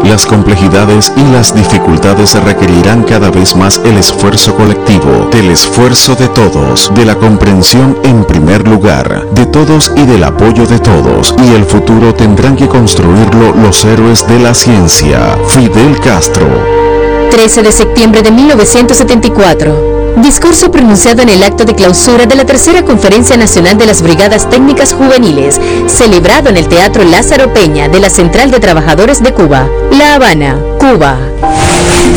Las complejidades y las dificultades requerirán cada vez más el esfuerzo colectivo, del esfuerzo de todos, de la comprensión en primer lugar, de todos y del apoyo de todos, y el futuro tendrán que construirlo los héroes de la ciencia. Fidel Castro. 13 de septiembre de 1974. Discurso pronunciado en el acto de clausura de la tercera Conferencia Nacional de las Brigadas Técnicas Juveniles, celebrado en el Teatro Lázaro Peña de la Central de Trabajadores de Cuba, La Habana, Cuba.